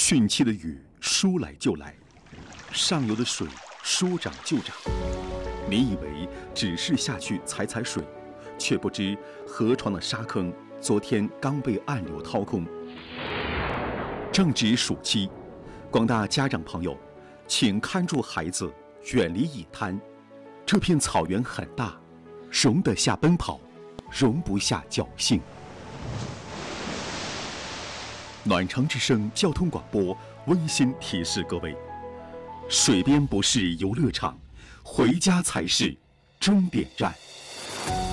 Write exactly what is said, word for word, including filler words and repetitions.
汛期的雨说来就来，上游的水说涨就涨。你以为只是下去踩踩水，却不知河床的沙坑昨天刚被暗流掏空。正值暑期，广大家长朋友，请看住孩子，远离野滩。这片草原很大，容得下奔跑，容不下侥幸。暖城之声交通广播温馨提示各位：水边不是游乐场，回家才是终点站。